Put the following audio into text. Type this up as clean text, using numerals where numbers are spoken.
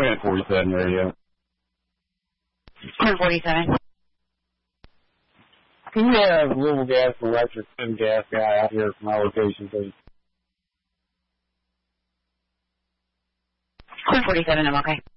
Quinn 47 radio. Quinn 47. Can you have Louisville Gas and Electric and gas guy out here from our location, please? Quinn 47, I'm okay.